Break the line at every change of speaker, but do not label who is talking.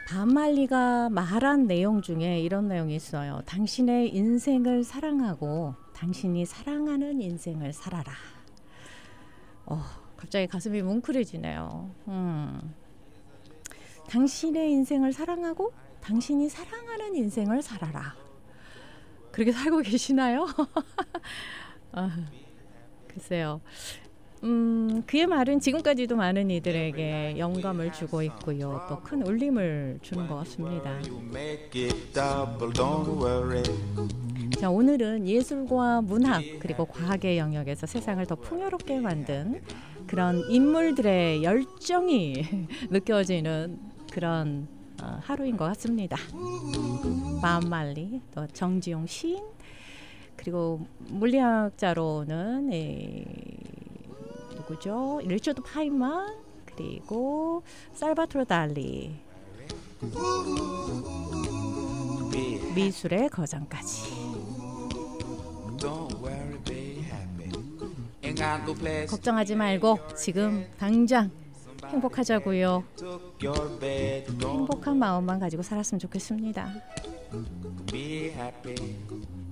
바말리가 말한 내용 중에 이런 내용이 있어요. 당신의 인생을 사랑하고 당신이 사랑하는 인생을 살아라. 갑자기 가슴이 뭉클해지네요. 당신의 인생을 사랑하고 당신이 사랑하는 인생을 살아라. 그렇게 살고 계시나요? 글쎄요. 그의 말은 지금까지도 많은 이들에게 영감을 주고 있고요. 또 큰 울림을 주는 것 같습니다. 자, 오늘은 예술과 문학 그리고 과학의 영역에서 세상을 더 풍요롭게 만든 그런 인물들의 열정이 느껴지는 그런 하루인 것 같습니다. 바말리, 또 정지용 시인, 그리고 물리학자로는 누구죠? 리처드 파인만, 그리고 살바토르 달리, 미술의 거장까지. 걱정하지 말고 지금 당장 행복하자고요. 행복한 마음만 가지고 살았으면 좋겠습니다.